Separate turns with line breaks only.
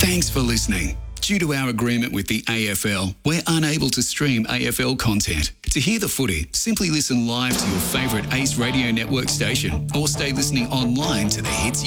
Thanks for listening. Due to our agreement with the AFL, we're unable to stream AFL content. To hear the footy, simply listen live to your favourite Ace Radio Network station or stay listening online to the hits